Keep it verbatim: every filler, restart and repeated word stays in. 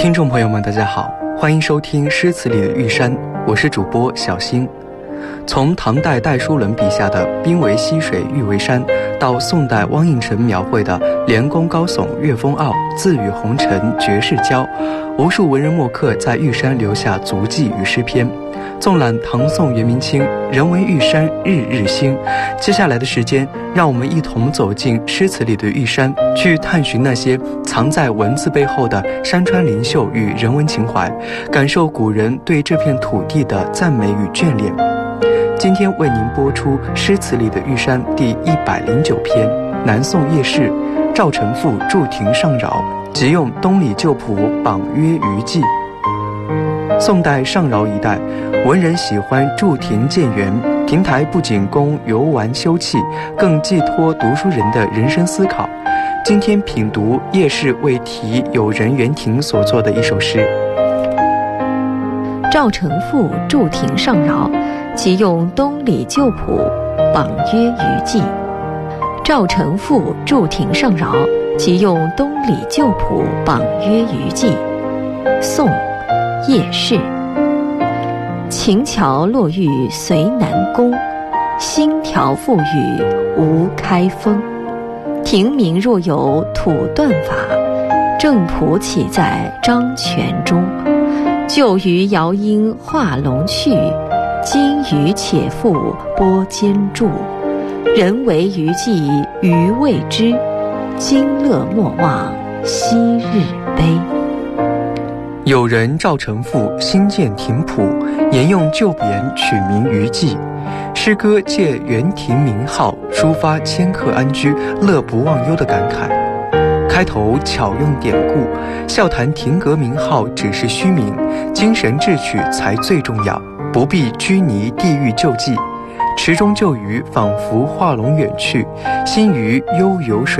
听众朋友们大家好，欢迎收听诗词里的玉山，我是主播小新。从唐代戴叔伦笔下的兵为溪水玉为山，到宋代汪应辰描绘的连宫高耸月风傲，自与红尘绝世交，无数文人墨客在玉山留下足迹与诗篇。纵览唐宋元明清，人文玉山日日新。接下来的时间，让我们一同走进诗词里的玉山，去探寻那些藏在文字背后的山川灵秀与人文情怀，感受古人对这片土地的赞美与眷恋。今天为您播出诗词里的玉山第一百零九篇，南宋叶氏赵承父筑亭上饶，即用东里旧谱榜约余迹。宋代上饶一带，文人喜欢筑亭建园，亭台不仅供游玩休憩，更寄托读书人的人生思考。今天品读叶氏为题有人园亭所作的一首诗。 赵承父筑亭上饶，即用东里旧谱榜约余迹。赵承父筑亭上饶，即用东里旧谱榜约余迹。宋叶氏。秦桥落玉随南宫，新条复语无开封。亭名若有土断法，正谱岂在张泉中。旧余摇音画龙去，今余且复拨间住。人为余迹余未知，今乐莫忘昔日悲。 有人赵承父新建亭谱，沿用旧匾取名余迹。诗歌借园亭名号，抒发迁客安居、乐不忘忧的感慨。开头巧用典故，笑谈亭阁名号只是虚名，精神智取才最重要，不必拘泥地域旧迹。池中旧鱼仿佛画龙远去，新鱼悠游水